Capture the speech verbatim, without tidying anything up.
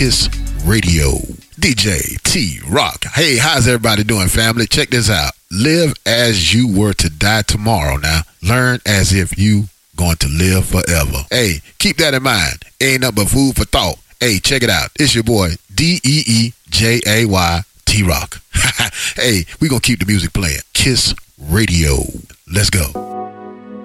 Kiss Radio. D J T-Rock. Hey, how's everybody doing, family? Check this out. Live as you were to die tomorrow now. Learn as if you going to live forever. Hey, keep that in mind. Ain't nothing but food for thought. Hey, check it out. It's your boy, D E E J A Y T-Rock. Hey, we gonna keep the music playing. Kiss Radio. Let's go.